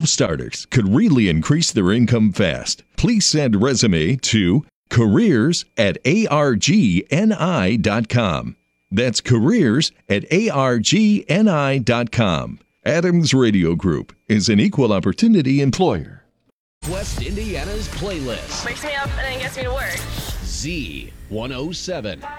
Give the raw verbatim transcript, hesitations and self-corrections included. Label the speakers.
Speaker 1: starters could really increase their income fast. Please send resume to careers at argni dot com. That's careers at argni dot com. Adams Radio Group is an equal opportunity employer.
Speaker 2: West Indiana's playlist.
Speaker 3: Wakes me up and then gets me to work.
Speaker 2: Z one oh seven.